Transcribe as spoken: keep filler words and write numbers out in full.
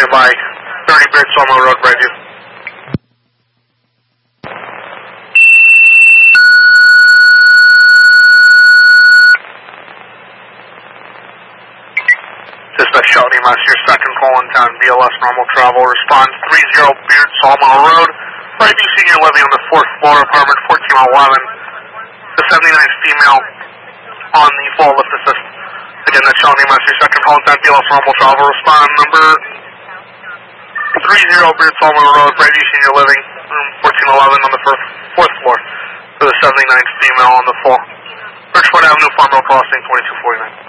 by thirty Beard Sawmill Road, Redview. Dispatch Charlie Lima, your second call in town, B L S normal travel, response three zero Beard Sawmill Road, Redview Senior Living on the fourth floor, apartment fourteen eleven. The seventy-ninth female on the full lift assist. Again, that's Charlie Lima, your second call in town, B L S normal travel, respond number three zero Beard Sawmill Road, Redview Senior Living, room fourteen eleven on the first, fourth floor, for the seventy-ninth female on the full. Birchwood Avenue, Farmville Crossing, twenty-two forty-nine.